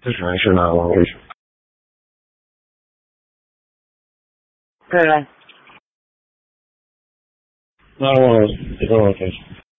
this one is not one reason. Okay. Not one of those.